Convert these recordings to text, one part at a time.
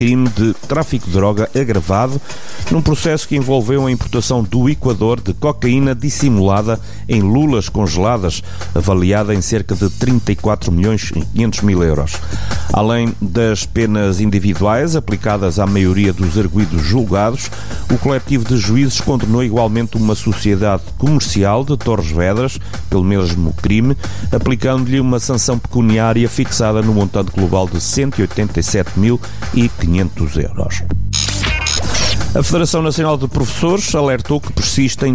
crime de tráfico de droga agravado num processo que envolveu a importação do Equador de cocaína dissimulada em lulas congeladas, avaliada em cerca de 34.500.000 euros. Além das penas individuais aplicadas à maioria dos arguidos julgados, o coletivo de juízes condenou igualmente uma sociedade comercial de Torres Vedras pelo mesmo crime, aplicando-lhe uma sanção pecuniária fixada no montante global de 187.500 euros. A Federação Nacional de Professores alertou que persistem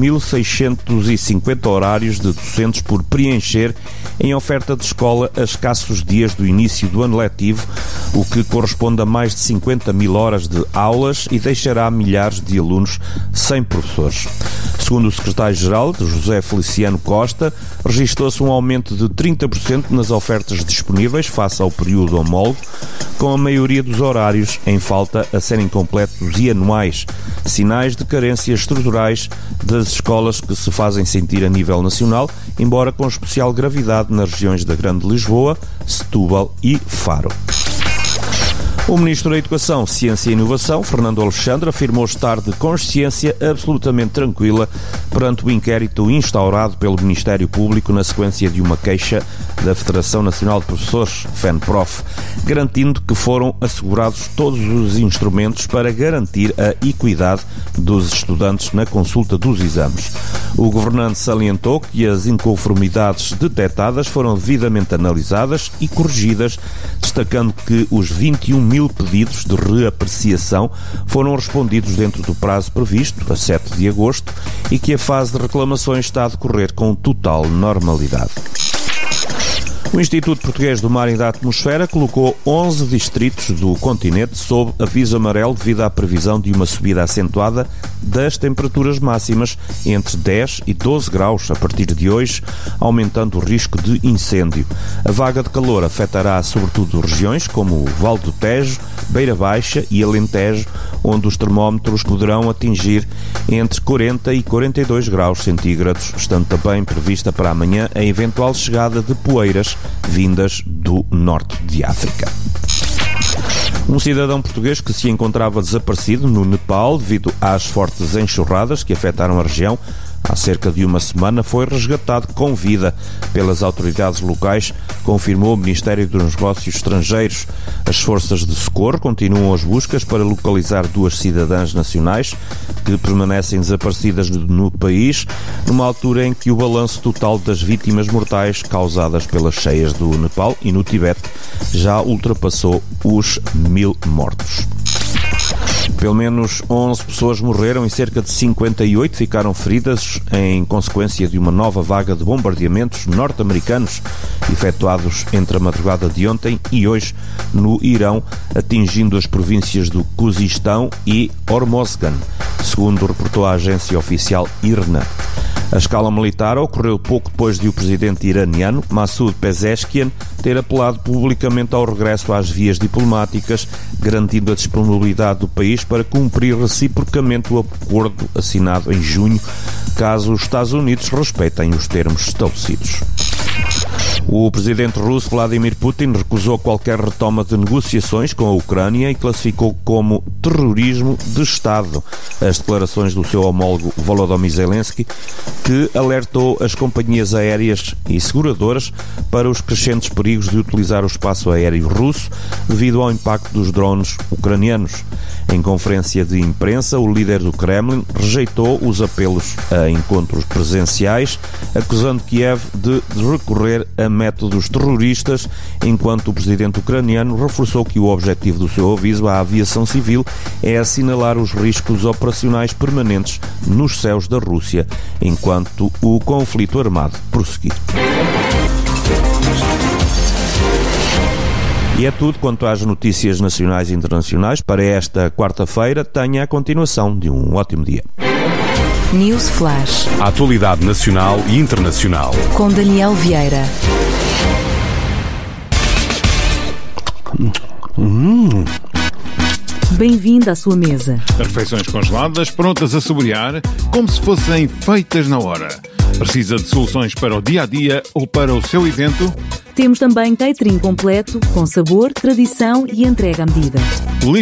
2.650 horários de docentes por preencher em oferta de escola a escassos dias do início do ano letivo, o que corresponde a mais de 50.000 horas de aulas e deixará milhares de alunos sem professores. Segundo o secretário-geral, José Feliciano Costa, registrou-se um aumento de 30% nas ofertas disponíveis face ao período homólogo, com a maioria dos horários em falta a serem completos e anuais, sinais de carências estruturais das escolas que se fazem sentir a nível nacional, embora com especial gravidade nas regiões da Grande Lisboa, Setúbal e Faro. O Ministro da Educação, Ciência e Inovação, Fernando Alexandre, afirmou estar de consciência absolutamente tranquila perante o inquérito instaurado pelo Ministério Público na sequência de uma queixa da Federação Nacional de Professores, FENPROF, garantindo que foram assegurados todos os instrumentos para garantir a equidade dos estudantes na consulta dos exames. O governante salientou que as inconformidades detectadas foram devidamente analisadas e corrigidas, destacando que os 21.000 pedidos de reapreciação foram respondidos dentro do prazo previsto, a 7 de agosto, e que a fase de reclamações está a decorrer com total normalidade. O Instituto Português do Mar e da Atmosfera colocou 11 distritos do continente sob aviso amarelo devido à previsão de uma subida acentuada das temperaturas máximas entre 10 e 12 graus a partir de hoje, aumentando o risco de incêndio. A vaga de calor afetará sobretudo regiões como o Vale do Tejo, Beira Baixa e Alentejo, onde os termómetros poderão atingir entre 40 e 42 graus centígrados, estando também prevista para amanhã a eventual chegada de poeiras vindas do norte de África. Um cidadão português que se encontrava desaparecido no Nepal devido às fortes enxurradas que afetaram a região há cerca de uma semana foi resgatado com vida pelas autoridades locais, confirmou o Ministério dos Negócios Estrangeiros. As forças de socorro continuam as buscas para localizar duas cidadãs nacionais que permanecem desaparecidas no país, numa altura em que o balanço total das vítimas mortais causadas pelas cheias do Nepal e no Tibete já ultrapassou os 1.000 mortos. Pelo menos 11 pessoas morreram e cerca de 58 ficaram feridas em consequência de uma nova vaga de bombardeamentos norte-americanos efetuados entre a madrugada de ontem e hoje no Irão, atingindo as províncias do Khuzistão e Hormozgan, segundo reportou a agência oficial IRNA. A escala militar ocorreu pouco depois de o presidente iraniano, Massoud Pezeshkian, ter apelado publicamente ao regresso às vias diplomáticas, garantindo a disponibilidade do país para cumprir reciprocamente o acordo assinado em junho, caso os Estados Unidos respeitem os termos estabelecidos. O presidente russo Vladimir Putin recusou qualquer retoma de negociações com a Ucrânia e classificou como terrorismo de Estado as declarações do seu homólogo Volodymyr Zelensky, que alertou as companhias aéreas e seguradoras para os crescentes perigos de utilizar o espaço aéreo russo devido ao impacto dos drones ucranianos. Em conferência de imprensa, o líder do Kremlin rejeitou os apelos a encontros presenciais, acusando Kiev de recorrer a métodos terroristas, enquanto o presidente ucraniano reforçou que o objetivo do seu aviso à aviação civil é assinalar os riscos operacionais permanentes nos céus da Rússia, enquanto o conflito armado prosseguir. E é tudo quanto às notícias nacionais e internacionais para esta quarta-feira. Tenha a continuação de um ótimo dia. News Flash. A atualidade nacional e internacional. Com Daniel Vieira. Bem-vindo à sua mesa. As refeições congeladas, prontas a saborear, como se fossem feitas na hora. Precisa de soluções para o dia-a-dia ou para o seu evento? Temos também catering completo, com sabor, tradição e entrega à medida.